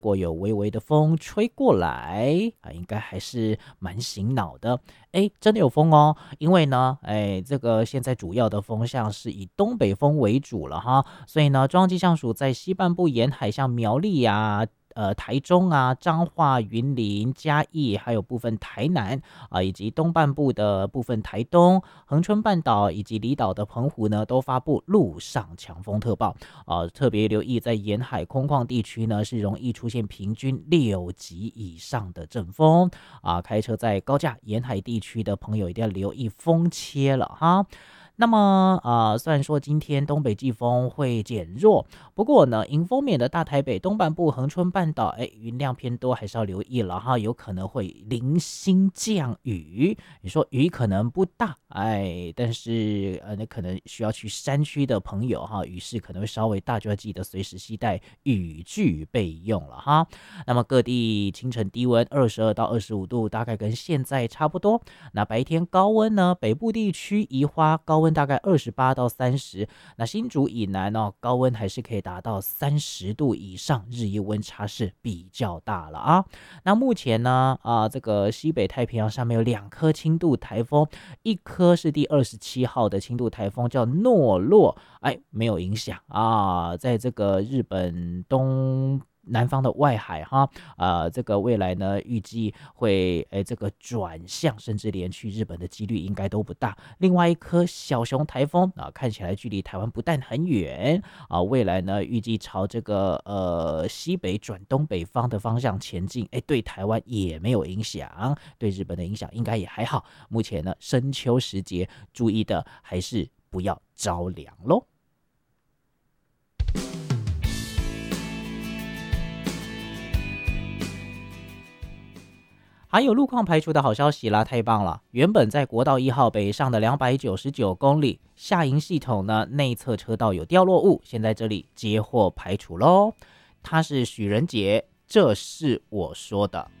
如果有微微的风吹过来啊，应该还是蛮醒脑的。真的有风哦，因为呢，这个现在主要的风向是以东北风为主了哈，所以呢，中央气象署在西半部沿海，像苗栗啊、台中啊、彰化、云林、嘉义，还有部分台南啊，以及东半部的部分台东、恒春半岛以及离岛的澎湖呢，都发布陆上强风特报啊，特别留意在沿海空旷地区呢，是容易出现平均6级以上的阵风啊，开车在高架沿海地区的朋友一定要留意风切了哈。那么虽然说今天东北季风会减弱，不过呢，迎风面的大台北东半部、恒春半岛，云量偏多，还是要留意了哈，有可能会零星降雨。你说雨可能不大，但是那可能需要去山区的朋友哈，雨势可能会稍微大，就要记得随时携带雨具备用了哈。那么各地清晨低温22到25度，大概跟现在差不多。那白天高温呢，北部地区宜花高温大概28到30，那新竹以南哦，高温还是可以达到30度以上，日夜温差是比较大了啊。那目前呢，这个西北太平洋上面有2颗轻度台风，一颗是第27号的轻度台风，叫诺洛，没有影响啊，在这个日本南方的外海哈，这个未来呢，预计会这个转向，甚至连去日本的几率应该都不大。另外一颗小熊台风啊，看起来距离台湾不但很远啊，未来呢，预计朝这个西北转东北方的方向前进，对台湾也没有影响，对日本的影响应该也还好。目前呢，深秋时节注意的还是不要着凉咯。还有路况排除的好消息啦，太棒了！原本在国道1号北上的299公里下营系统呢，内侧车道有掉落物，现在这里接获排除咯。他是许仁杰，这是我说的。